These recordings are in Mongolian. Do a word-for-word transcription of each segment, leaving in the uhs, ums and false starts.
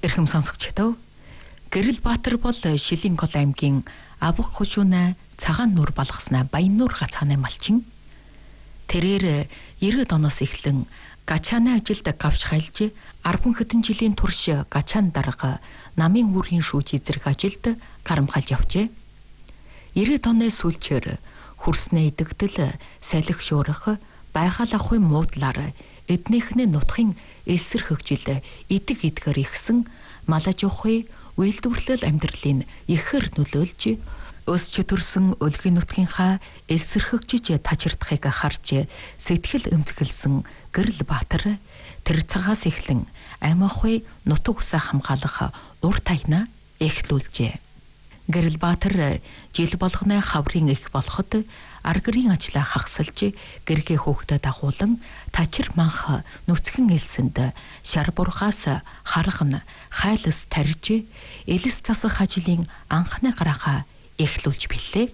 Эрхэм сонсогчдоо, Гэрэлбаатар бол Шилэн гол аймгийн Авах хушууна цагаан нуур балгаснаа Баяннуур гацааны малчин. Тэрээр ирээд оноос эхлэн гачааны ажилд гавч хайлж арван хэдэн жилийн турш гачаан дарга намын үүргийн шүүж эзрэх ажилд гарамхалж явжээ. ирээд оны сүүлчээр хөрснөө идэгдэл, салхи шуурах, байгаал ахуйн муудлаар эднийхний нутгийн эсэр хөгжил идэг идгээр ихсэн малаж ухуй үйлдвэрлэл амьдралын ихээр нөлөөлж өсч төрсөн өлгийн нутгийнхаа эсэрхэгжиж тачирдахыг харж сэтгэл эмзэглсэн Гэрэлбаатар тэр цагаас эхлэн амь ахуй нутаг усаа хамгаалах урт тайна эхлүүлжээ. Гэрэлбаатар жил болгоны хаврын их болоход аргарын ажлаа хагсалж гэргээ хөөхдөд дагуулan тачир манх нүцгэн элсэнд шар бургаас харган хайлс тарж элс засах ажлын анхны гараагаа эхлүүлж билээ.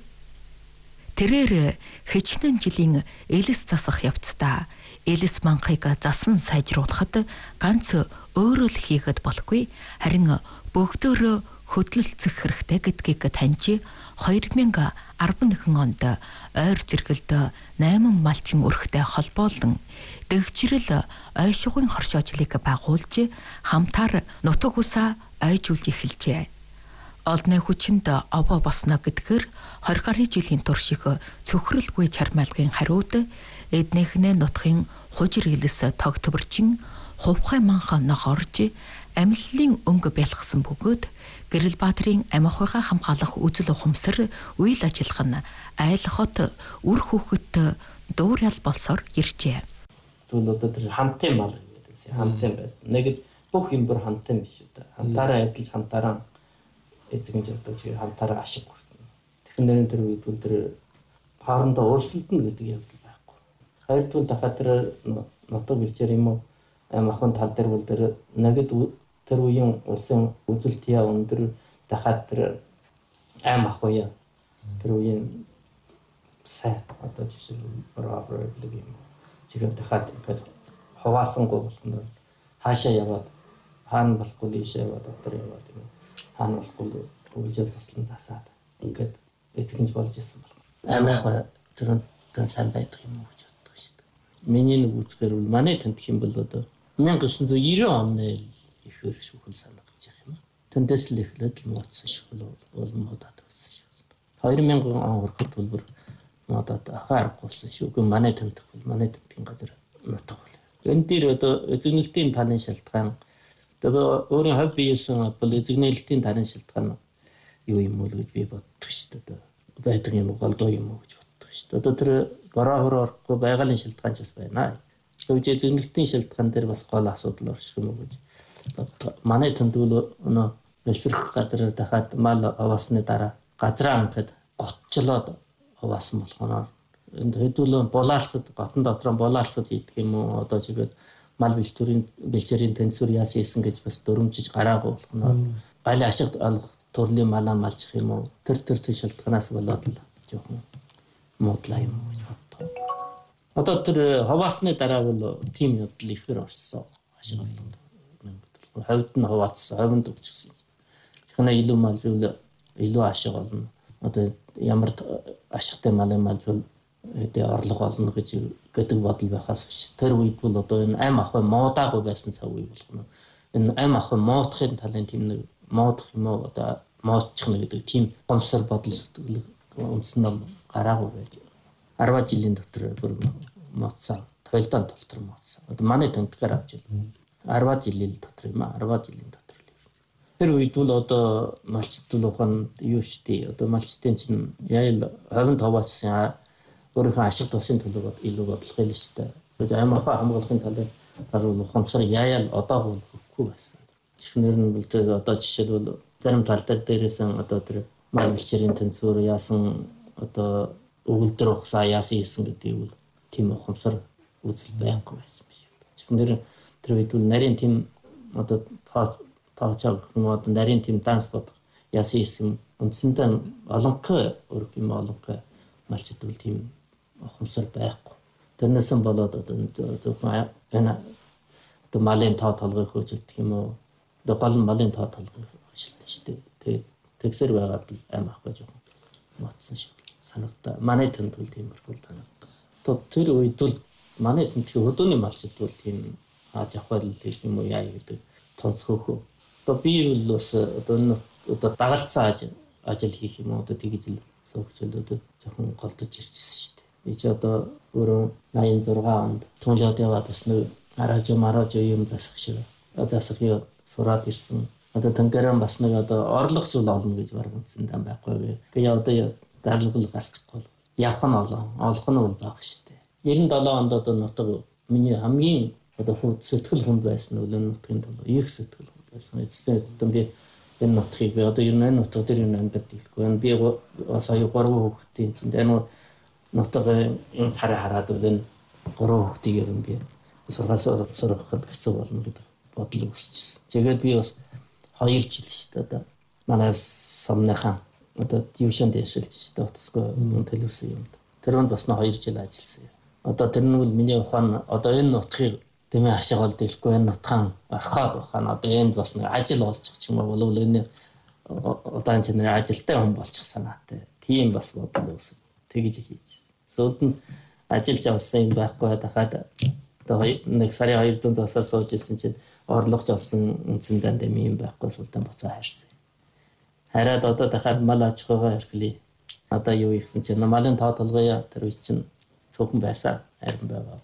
Тэрээр хичнээн жилийн элс засах явцдаа элс манхыг засан сайжруулахад ганц өөрөө л хийхэд болохгүй, харин бүгдөө хөдөлцөх хэрэгтэй гэдгийг таньж хоёр мянга арван нэгэн онд ойр зэрэгэлд найман малчин өрхтэй холбоолон дэгжрэл ойшгын хорш ажлыг байгуулж хамтаар нутаг усаа ойжуулж эхэлжээ. Олдны хүчинд овоо босно гэдгээр двадцать гаруй жилийн турш их цөхрөлгүй чармайлгын хариуд эднийхнээ нутгийн хужир илэс тогтворчин хувхай манха нохорж амиллын өнгө бэлгсэн бөгөөд Гэрэлбаатарын амь ахуйгаа хамгаалах үзэл ухамсар үйл ажиллагаа нь айл хот үр хөхөт дуурал болсоор иржээ. Тэгвэл одоо тэр хамтын мал гэдэг хамтын байсан. Нэг бүх юм бүр хамтын биш үү? Хамтаараа адилж хамтаараа эзэгэн жагдаг чи хамтаараа ашиг хүртэнэ. Тэгэхээр тэр үед бол тэр хоорондоо өрсөлдөн гэдэг явдал байхгүй. Хоёрдугаар дахиад тэр нутаг бэлчээр юм уу амь ахуйн тал дээр бол тэр нэгд тэр үеийн улсын үзэлтийн өндөр дахиад тэр амь ахуй тэр үеийн сайн одоо жишээл борообор гэдэг юм. Жигээр дахиад ингээд хаваасангүй болгоно. Хаашаа яваад хаана болохгүй ийшээ яваад дотор яваад юм. Хаана болохгүй үйлжил заслан засаад ингээд эцгэнж болж исэн бол. Амь ахуй тэр тэн сайн байдаг юм уу гэж боддог шүү дээ. Миний нэг үзгээр бол манай танд хэм бол одоо найман девятьсот оны ихээр шүүхэл санагдаж байгаа юм. Тэндээс л эхлээд муудсан шүүхэл бол муудаад байсан шүү. две тысячи он хүртэл бол бүр муудаад ахаа аргуулсан шүү. Гэхдээ манай танд бол манай тандгийн газар нутаг бол. Энэ дээр одоо эзэгнэлтийн талын шалтгаан одоо өөрийн хувь биесэн бол эзэгнэлтийн талын шалтгаан юу юм уу гэж би боддог шүү дээ. Байдаг юм голдоо юм уу гэж боддог шүү дээ. Одоо тэр бороо хөрөхгүй байгалийн шалтгаан ч бас байна. Тэгвэл эзэгнэлтийн шалтгаан дээр болох гол асуудал орчих юм уу гэж боддог. Манай танд бол өнөө эсрэх газар дахиад мал аваасны дараа газраа ингээд готчлоод аваасан болгоноор энд хэдүүлэн булаалцад готон дотроо булаалцад хийдэг юм уу одоо жигээд мал бэлтүүрийн бэлчээрийн тэнцвэр яасан хийсэн гэж бас дөрөмжиж гараагүй болгоноор аль ашигт олох төрлийн малаа малчих юм уу тэр тэр тэр шалтгаанаас болоод л жоохон муудлаа юм гэж боддог. Одоо тэр хаваасны дараа бол тим явдал ихээр орсон ашиг олно. Хавьд нь хаваацсан, хавьд өгчихсэн. Тэгэхнээ илүү малжвал илүү ашиг олно. Одоо ямар ашигтай мал юм малжвал эдээ орлого олно гэж гэдэг бодол байхаас биш. Тэр үед бол одоо энэ амь ахуй муудаагүй байсан цаг үе болгоно. Энэ амь ахуй муудахын талын тийм нэг муудах юм уу одоо муудчих нэг гэдэг тийм гомсор бодол сэтгэл үндсэн гараагүй байж. арван жилийн дотор бүр муудсан. Тойлдон дотор муудсан. Одоо манай тэмдгээр авч байна. арван жилийн дотор юм аа арван жилийн дотор л. Тэр үед бол одоо малчтал ухаан юу штий одоо малчтын чинь яа хавьд хаваацсан өөрийнхөө ашиг тусын төлөө илүү бодлого л штэ. Тэгээд амь ахуй хамгаалахын талаар бол ухамсар яаял одоо бол хөхгүй байсан. Чихнэр нь бол тэр одоо жишээлбэл зарим тал дээр дээрээсэн одоо тэр мал бэлчээрийн тэнцвэр яасан одоо өгөлдөр ухсаа яасан хийсэн гэдэг бол тийм ухамсар үзэл байхгүй байсан биш. Чихнэр тэр үед бол нарийн тим одоо тооч авах юм одоо нарийн тим данс бодох яасан хийсэн үндсэндээ олонхой өрг юм олонхой малчд бол тийм ухамсар байхгүй. Тэрнээс болоод одоо зөвхөн энэ одоо малын тоо толгой хөөжилдөх юм уу одоо гол нь малын тоо толгой ажилтаа шүү дээ. Тэгээд тэгсэр байгаад аим ахгүй жоохон мотсон шиг санагдаа. Манай тэнд бол тиймэрхүү санагдаа. Одоо тэр үед бол манай тэнд тийм өдөөний малчд бол тийм хаад явах л юм уу яа гэдэг тонцгөөхөө. Одоо би бол бас одоо одоо дагалцсан ажил хийх юм уу одоо тэгж л суугчл одоо жоохон голдож ирчихсэн шүү дээ. Би ч одоо өөрөө найман зургаан онд тунлаад яваад бас нэг арааж марааж юм засах шиг засах юу сураад ирсэн. Одоо тангаараа бас нэг одоо орлого зүйл олно гэж баг үндсэн дан байхгүй би. Би одоо дарлагал гарчихгүй бол явах нь олон, олох нь бол бага шүү дээ. девяносто седьмом онд одоо нутаг миний хамгийн одоо хүүд сэтгэл хүнд байсан нь өлөн нутгийн төлөө их сэтгэл хүнд байсан. Эцсийн хэдэн би энэ нутгийг би одоо энэ нутаг дээр юм амьдарч ийлэхгүй. Би бас аюу гурван хүүхдийн зэнд энэ нутгийн энэ царай хараад өлөн гурван хүүхдийг ер нь би сургаас сургахад хэцүү болно гэдэг бодол өгсөжсэн. Тэгээд би бас хоёр жил шүү дээ одоо манай сомныхан одоо дивишн дэшилж шүү дээ утасгүй юм төлөвсөн юм. Тэр нь бас нэг хоёр жил ажилласан. Одоо тэр нь бол миний ухаан одоо энэ нутгийг тэмээ хашаал дэлэхгүй энэ нутгаан орхоод ухаан одоо энд бас нэг ажил олчих ч юм уу бол энэ одоо энэ чинь ажилтай хүн болчих санаатай. Тийм бас бодол өгсөн. Тэгж хийж. Сүүлд нь ажиллаж авсан юм байхгүй дахиад одоо нэг сарын хоёрзуун засаар сууж ирсэн чинь орлого жолсон үнцэн данд юм байхгүй султан буцаа хайрсан. Хараад одоо дахиад мал аж ахуйгаа эрхлэе. Одоо юу ихсэн чинь малын тоо толгой тэр үе чинь цөөхөн байсан харин байгаа.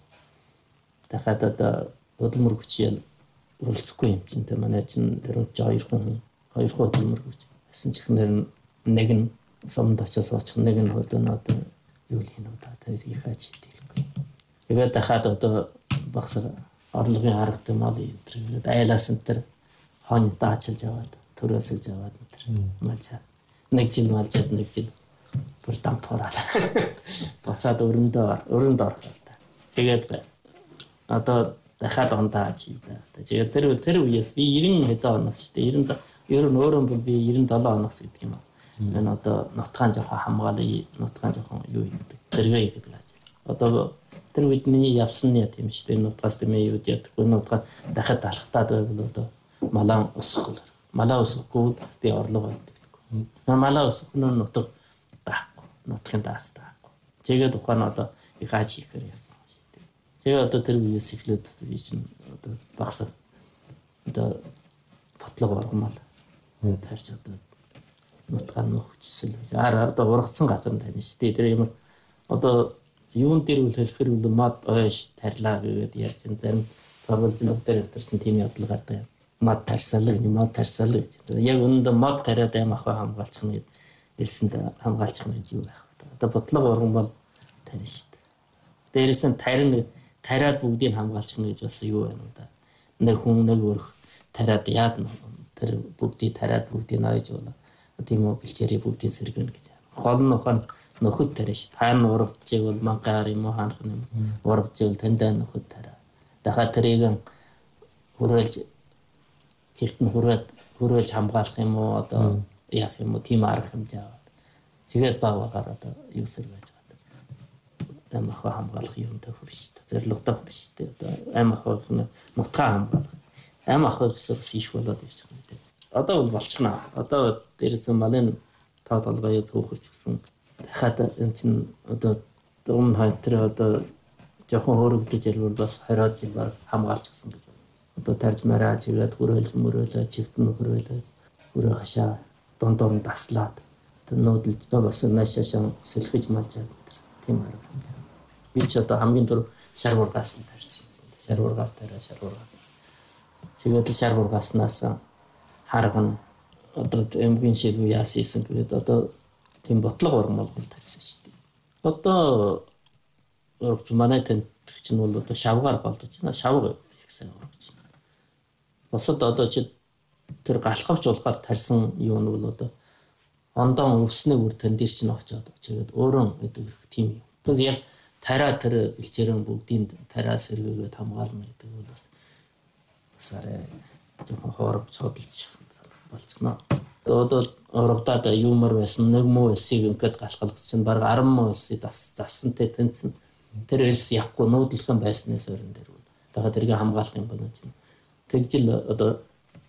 Дахиад одоо хөдөлмөр хүчил уралцахгүй юм чинь тэ манай чинь тэр үе хоёр хүн хоёр хүн хөдөлмөр хүч. Гэсэн чихнэр нэг нь сомд очиж суучих нэг нь хөдөлнө одоо юу л хийнэ одоо тэр их ажил хийлгүй. Тэгээд дахиад одоо багсаг орлогын харагтай мал ийдрэгээд айлаас энэ төр хонь даачилж аваад төрөөсөж аваад энэ малжаа. Нэг жил малжаад нэг жил бүр дампуураад. Буцаад өрөндөө өрөнд орох л та. Тэгээд одоо дахиад ондаа чи да. Тэгээд тэр тэр үеэс би девяносто хэдэн оноос шүү дээ. девяносто ер нь өөрөө бол би девяносто седьмом оноос гэдэг юм аа. Энэ одоо нутгаан жоохон хамгаалъя, нутгаан жоохон юу гэдэг. Зэрэг гэдэг ажил. Одоо тэр үед миний явсан нь тийм шүү дээ. Нутгаас тэмээ юу яддаг. Нутгаа дахиад алхтаад байвал одоо малаа усах. Малаа усахгүй би орлого олдог. Малаа усах нь нутаг даахгүй. Нутгийн даас даахгүй. Тэгээд ухаан одоо их аж хийхээр явсан шүү дээ. Тэгээд одоо тэр үеэс эхлээд би чинь одоо багсаг одоо ботлого оргомал тарж одоо нутгаан нөхөжсөл. Аа одоо ургацсан газар нь тань шүү дээ. Тэр юм одоо юун дээр үл хэлэхэр үл мод ойш тарьлаа гэдэг ярьж энэ зарим сурвалжлага дээр тэр чинь тийм явдал гардаг. Мод тарьсалга, мод тарьсалга гэж. Яг үүнд мод тариад аим ах хамгаалчих нь хэлсэнд хамгаалчих нь гэж юу байх вэ? Одоо бодлого урган бол тарина шүү дээ. Дээрээс нь тарина тариад бүгдийг хамгаалчих нь гэж бас юу байна уу да. Нэг хүн нэг өрх тариад яад тэр бүгдийг тариад бүгдийг ноёж болоо. Тийм үү бэлчээрээ бүгдийг сэргэнэ гэж. Хол нь ухаан нөхөд тарина шүү. Хаана урагдчих бол мангаар юм уу хаанах юм. Урагдчих бол тандаа нөхөд тараа. Дахиад тэрийг хөрөөлж зэрэгт хүрээд хөрөөлж хамгаалах юм уу одоо яах юм уу тийм арга хэмжээ аваад. Тэгээд баг багаар одоо юу сэр байж байгаа. Аим ах хамгаалах юмтай хүрч шүү дээ. Зорилготой хүрч шүү дээ. Одоо аим ахыг нутгаа хамгаалах. Аим ахыг гэсэн их болоод ирж байгаа юм дээ. Одоо бол болчихно. Одоо дээрээс малын тоо толгойд хөөхөрч гисэн. Дахиад энэ чинь одоо өмнө хойд тэр одоо жоохон хөөрөгдөж ирвэл бас хороод жил баг хамгаалчихсан гэж. Одоо тарж мараа чигээд хөрөөлж мөрөөлөө чигтэн хөрөөлөө хөрөө хашаа дондор нь таслаад тэр нүүдэлж бас наашаашаа сэлхэж малжаад тийм арга юм. Би ч одоо хамгийн түрүү шар бургаас л тарьсан. Шар бургаас тараа шар бургаас. Чигээд шар бургааснаас харгана одоо эмгэн шилүү яасан юм гээд одоо тийм ботлого ургамал тарьсан шүү дээ. Одоо урагч манай тань чинь бол одоо шавгаар голдож байна. Шавга их сайн урагч. Босод одоо чи тэр галхавч болохоор тарьсан юу нь бол одоо ондоо өвснэг үр тань дээр чинь очоод чигээд өөрөө гэдэг хэрэг тийм юм. Тэгээс яг тараа тэр бэлчээрэн бүгдийн тараа сэргээгээд хамгаална гэдэг бол бас бас арай жоохон хоорог цодолж болчихно. Одоо урагдаад юмар байсан нэг муу элсийг ингээд галхалгч чинь баг арван муу элсийг зассантай тэнцэн тэр элс яахгүй нүүдлхэн байснаас өрн дээр. Дахиад тэрийг хамгаалах юм бол чинь тэгжил одоо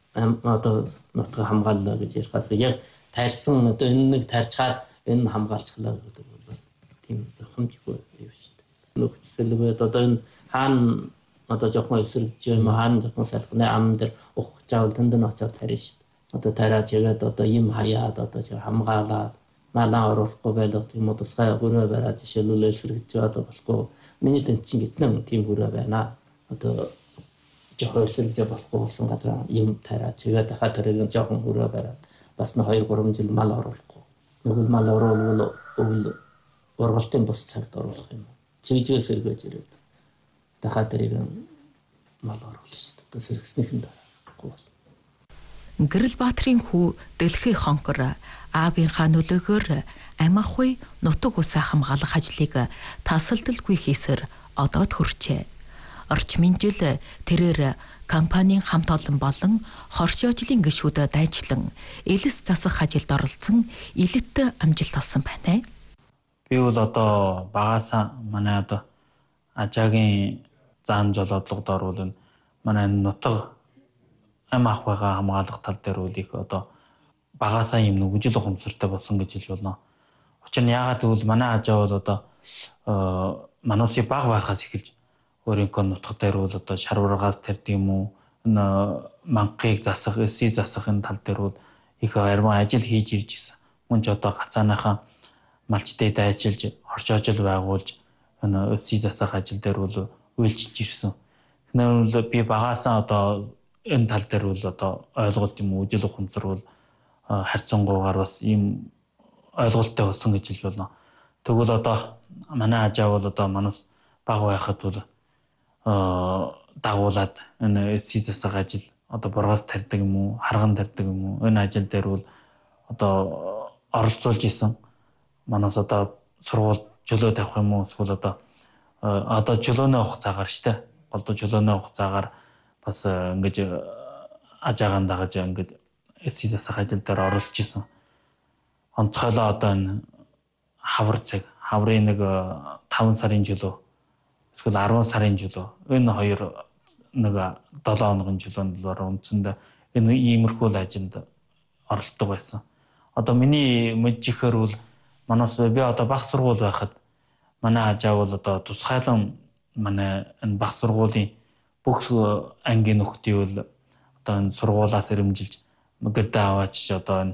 одоо нутгаа хамгааллаа гэж ярихаас яг тайрсан одоо энэ нэг тарьчаад энэ хамгаалцглаа гэдэг бол бас тийм зохимжгүй юм шүү дээ. Нөхцөлбөд одоо энэ хаана одоо жоохон эсрэгдэж юм хаана жоохон салхины ам дээр ухаж авал тэнд нь очоод тарина шүү дээ. Одоо тариач ягаад одоо юм хаяад одоо хамгаалаад малаа оруулахгүй байлга тийм үү тусгай хөрөө бариад жишээлбэл эсрэгдэж одоо болохгүй. Миний тэнд чинь гитнэ тийм хөрөө байна. Одоо жоохон эсрэгдэж болохгүй болсон газар юм тариач ягаад хаа тэрийг жоохон хөрөө бариад бас нэг хоёр гурван жил мал оруулахгүй. Нөгөө мал оруулвал өвөл ургалтын бус цагт оруулах юм. Чигжээс сэргээж ирээд. Дахиад тэрийг мал оруулах шүү дээ. Сэргснийхэн дараагүй бол. Гэрэл Баатрын хүү Дэлхий Хонкор аавынхаа нөлөөгөөр амиахуй нутаг усаа хамгаалах ажлыг тасалдалгүй хийсээр одоод хүрчээ. Орчмын жил тэрээр компанийн хамт олон болон хорш ажлын гишүүдэд ажиллан элэс засах ажилд оролцсон илэт амжилт олсон байна. Би бол одоо багасаа манай одоо ажаагийн заан жолоодлогод орвол манай нутаг ам ахыгаа хамгаалах тал дээр үл их одоо багасаа юм нүгжил ухамсартай болсон гэж хэлж болно. Учир нь яагаад гэвэл манай ажаа бол одоо мануусын баг байхаас эхэлж өөрийнхөө нутаг дээр бол одоо шарваргаас тэрдэг юм уу манхыг засах, эсийг засах энэ тал дээр бол их арман ажил хийж ирж гисэн. Мөн ч одоо гацааныхаа малчтай дайчилж, хорш ажил байгуулж энэ эсийг засах ажил дээр бол үйлчилж ирсэн. Тэгэхээр би багасаа одоо энэ тал дээр бол одоо ойлголт юм уу, үжил ухамсар бол харьцангуйгаар бас ийм ойлголттой болсон гэж хэлж болно. Тэгвэл одоо манай ажаа бол одоо манус баг байхад бол дагуулад энэ эсийг засах ажил одоо бургаас тарьдаг юм уу, харган тарьдаг юм уу энэ ажил дээр бол одоо оролцуулж исэн. Манаас одоо сургууль чөлөө тавих юм уу эсвэл одоо одоо чөлөөнөө авах цагаар штэ. Голдуу чөлөөнөө авах цагаар бас ингэж ажаагаан дагаж ингэж эсийг засах ажил дээр оролцож исэн. Онцгойлоо одоо энэ хавар цаг, хаврын нэг таван сарын чөлөө эсвэл арван сарын чөлөө энэ хоёр нэг долоо хоногийн чөлөөнд бол үндсэндээ энэ иймэрхүү ажилд оролцдог байсан. Одоо миний мэдчихээр бол манаас би одоо бага сургууль байхад манай ажаа бол одоо тусгайлан манай энэ бага сургуулийн бүх ангийн нөхдий бол одоо энэ сургуулаас ирэмжилж гэрдээ аваач одоо энэ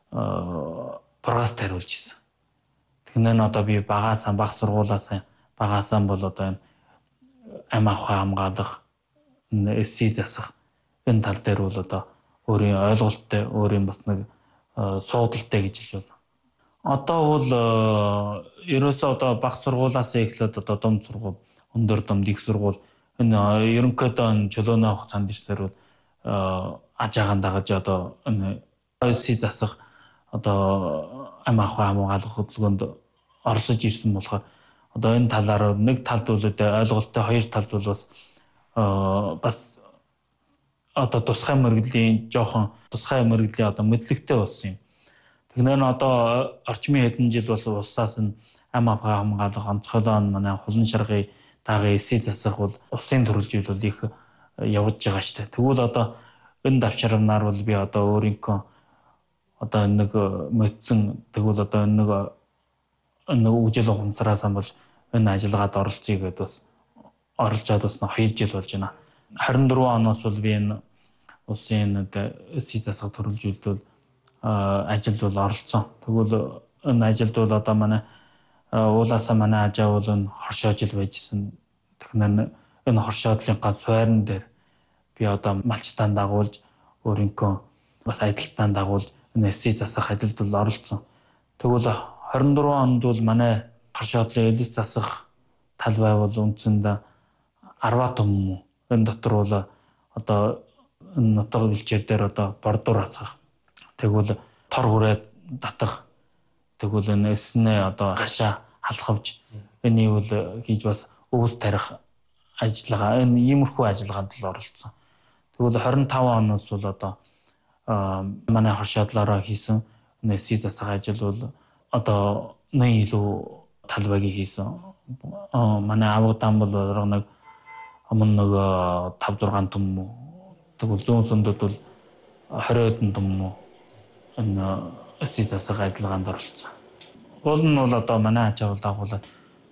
бургаас тариулж исэн. Тэгэхээр одоо би багаасаа бага сургуулаас багаасаа бол одоо энэ ам ахуй хамгаалах, эсийг засах энэ тал дээр бол одоо өөрийн ойлголттой, өөрийн бас нэг суудалтай гэж хэлж байна. Одоо бол ерөөсөө одоо бага сургуулаас эхлээд одоо дом сургууль, өндөр дом, их сургууль энэ ерөнхийдөө чөлөөнөө авах цанд ирсээр бол ажаагаан дагаж одоо энэ эсийг засах одоо ам ахуй хамгаалах хөдөлгөөнд оролцож ирсэн болохоор одоо энэ талаар нэг талд бол ойлголттой, хоёр талд бол бас бас одоо тусгай мөргөдлийн жоохон тусгай мөргөдлийн одоо мэдлэгтэй болсон юм. Тэгэхээр н одоо орчмын хэдэн жил бол усаас нь ам ахуй хамгаалах онцгойлоо манай хулан шаргын дагын эсийг засах бол усын төрөлжил бол их явж байгаа штэ. Тэгвэл одоо энэ давчрамнаар бол би одоо өөрийнхөө одоо нэг мэдсэн тэгвэл одоо нэг нэг үжил ухамсараас бол энэ ажиллагаад оролцъё гэдээ бас оролцоод бас хоёр жил болж байна. двадцать четыре оноос бол би энэ усын эсийг засах төрөлжилд бол ажилд бол оролцсон. Тэгвэл энэ ажилд бол одоо манай уулаасаа манай ажаа бол энэ хорш ажил байжсэн. Тэгэхээр энэ хорш ажлынхаа суурин дээр би одоо малчтаа дагуулж өөрийнхөө бас адилтаа дагуулж энэ эсийг засах ажилд бол оролцсон. Тэгвэл двадцать четыре онд бол манай хорш ажлын элэс засах тал байвал үндсэндээ арваа том энэ дотор бол одоо энэ нутаг бэлчээр дээр одоо бордуур хацгах. Тэгвэл тор хүрээд татах. Тэгвэл энэ эснээ одоо хашаа халахвч энийг бол хийж бас өвс тарих ажиллагаа энэ иймэрхүү ажиллагаанд л оролцсон. Тэгвэл двадцать пять оноос бол одоо манай хорш адлаараа хийсэн эсийг засах ажил бол одоо нэг илүү талбайг хийсэн. Манай авгадам бол нэг өмнө нэг five six том тэгвэл зүүн сөндүүд бол twenty хэдэн том уу энэ эсийн засаг ажиллагаанд оролцсон. Уул нь бол одоо манай ачаавал дагуулад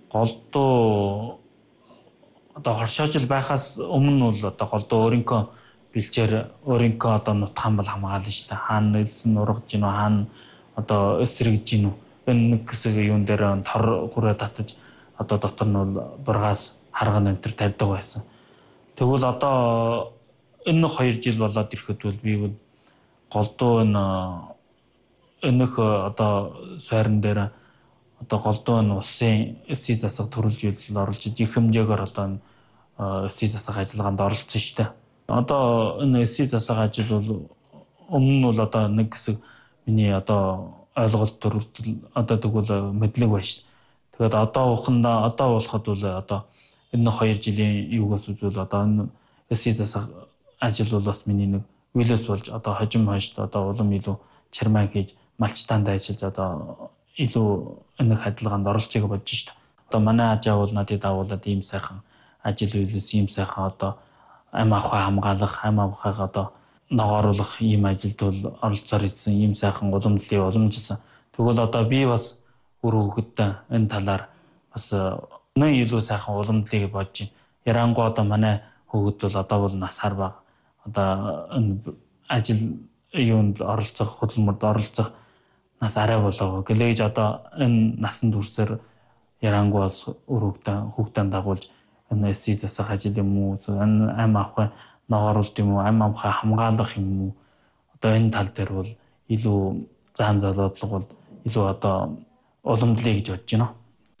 голдуу одоо хоршоожил байхаас өмнө бол одоо голдуу өөрийнхөө бэлчээр өөрийнхөө одоо нутгаан бол хамгаална шүү дээ. Хаана нэлсэн ургаж гинөө хаана одоо эсрэгж гинөө энэ нэг хэсэг юун дээр тор гураа татаж одоо дотор нь бол бургаас харган энтер тарьдаг байсан. Тэгвэл одоо энэ хоёр жил болоод ирэхэд бол би бол голдуу энэ энэх одоо сойрон дээр одоо голдуу нь улсын эсийн засаг төрөлжүүлэлд оролцож их хэмжээгээр одоо эсийн засаг ажиллагаанд оролцсон шүү дээ. Одоо энэ эсийн засаг ажил бол өмнө нь бол одоо нэг хэсэг миний одоо ойлголт төрөлтөл одоо тэгвэл мэдлэг байна шүү дээ. Тэгээд одоо ухандаа одоо болоход бол одоо энэ хоёр жилийн юугаас үзвэл одоо энэ эсийн засаг ажил бол бас миний нэг үйлээс болж одоо хожим хойшд одоо улам илүү чармаа хийж малчтаанд ажиллаж одоо илүү энэ хадлгаанд оролцохыг бодож шүү дээ. Одоо манай ажаа бол надад дагуулад ийм сайхан ажил үйлс ийм сайхан одоо ам авахаа хамгаалах, ам авахыг одоо ногооруулах ийм ажилд бол оролцоор ирсэн ийм сайхан уламжлалын уламжсан. Тэгвэл одоо би бас үр хөвгөдтэй энэ талаар бас нэ илүү сайхан уламжлалыг бодож байна. Ярангуй одоо манай хөвгөд бол одоо бол насаар бага. Одоо энэ ажил юунд оролцох, хөдөлмөрд оролцох нас арай болоо. Гэлээж одоо энэ насанд хүрсээр ярангуй бас үр хөвгөдтэй хүүхдэн дагуулж энэ эсийн засаг ажил юм уу, энэ ам авах ногооруулт юм уу, ам авахаа хамгаалах юм уу. Одоо энэ тал дээр бол илүү заан залуудлага бол илүү одоо уламжлалыг гэж бодож байна.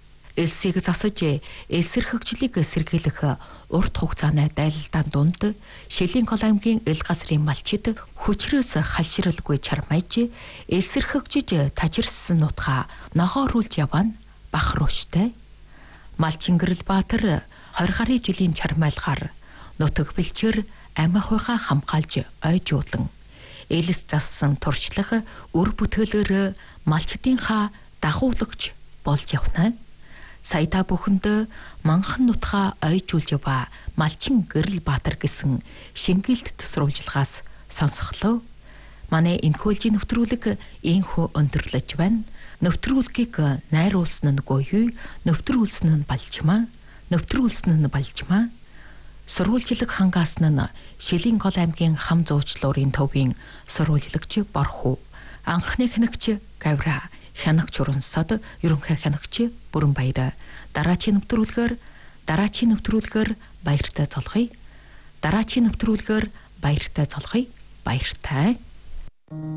Элсийг засаж эсэрхэгжлийг сэргийлэх урт хугацааны дайлалдаан дунд Шилийн Гол аймгийн эл газрын малчид хүчрээс халширалгүй чармайж эсэрхэгжиж тажирсан нутгаа ногооруулж явна бахруштай. Малчин Гэрэлбаатар twenty гаруй жилийн чармайлгаар нутаг бэлчээр амих хуйгаа хамгаалж ойжуулан элс зассан туршлага үр бүтээлээр малчдынхаа дагуулагч болж явна. Саяда бүхэнд манхан нутгаа ойжуулж ява малчин Гэрэлбаатар гэсэн шингэлт тусруулжлагаас сонсголоо. Манай энэхүүлжийн нэвтрүүлэг ийхүү өндөрлөж байна. Нэвтрүүлгийг найруулсан нь гоёй, нэвтрүүлсэн нь балжмаа, нэвтрүүлсэн нь балжмаа. Сурвалжлаг хангаас нь Шилийн Гол аймгийн хам зуучлуурын төвийн сурвалжлагч Борхуу, анхны хянагч Гавра, хянагч Урансад, ерөнхий хянагч Бүрэнбаяр. Дараачийн нэвтрүүлгээр дараачийн нэвтрүүлгээр баяртай золгоё. Дараачийн нэвтрүүлгээр баяртай золгоё. Баяртай.